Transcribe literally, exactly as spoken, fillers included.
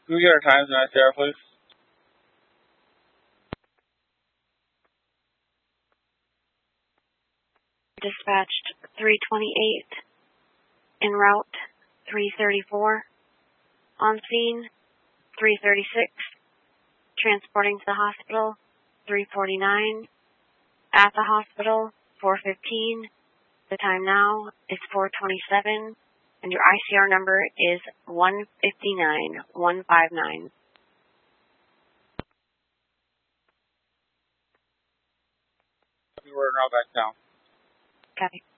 Can we get our times in I C R, please? Dispatched three twenty-eight, en route three thirty-four, on scene three thirty-six, transporting to the hospital three forty-nine, at the hospital four fifteen. The time now is four twenty-seven, and your I C R number is one five nine one five nine. We're en route back down. Copy.